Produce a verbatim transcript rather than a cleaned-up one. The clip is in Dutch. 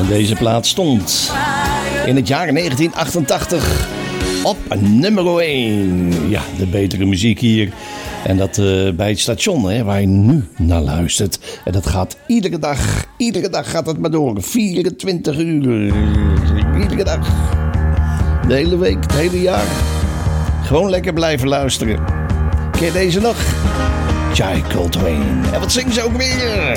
Deze plaat stond in het jaar negentien achtentachtig op nummer één. Ja, de betere muziek hier. En dat uh, bij het station hè, waar je nu naar luistert. En dat gaat iedere dag, iedere dag gaat het maar door. vierentwintig uur. Iedere dag. De hele week, het hele jaar. Gewoon lekker blijven luisteren. Ken je deze nog? Jai Coltrane. En wat zingt ze ook weer?